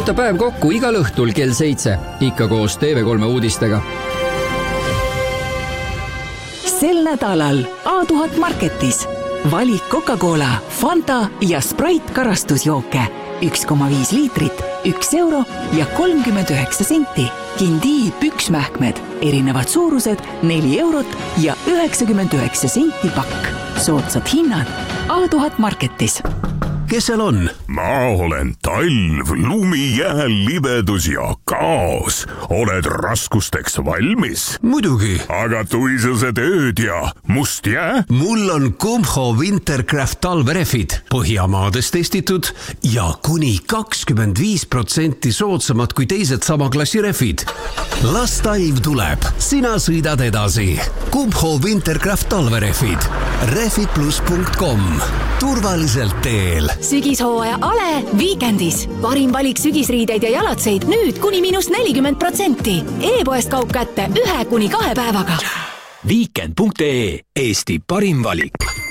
võta päev kokku igal õhtul kell 7, ikka koos TV3 uudistega. Sel nädalal A1000 Marketis valik Coca-Cola, Fanta ja Sprite karastusjooke 1,5 liitrit, 1 euro ja 39 senti. Kindii püksmähkmed, erinevad suurused 4 eurot ja 99 senti pakk. Soodsad hinnad A1000 Marketis. Kes seal on? Ma olen talv, lumi, jää, libedus ja kaos. Oled raskusteks valmis? Muidugi. Aga tuisused ööd ja must jää? Mul on Kumho Wintercraft talverefid. Põhjamaades testitud ja kuni 25% soodsamad kui teised sama klassi refid. Las talv tuleb. Sina sõidad edasi. Kumho Wintercraft talverefid. Refidplus.com. Turvaliselt teel. Sügishooaja Ale Weekendis. Parim valik sügisriideid ja jalatseid nüüd kuni -40%. E-poest kaup kätte 1-2 päevaga. Weekend.ee Eesti parim valik.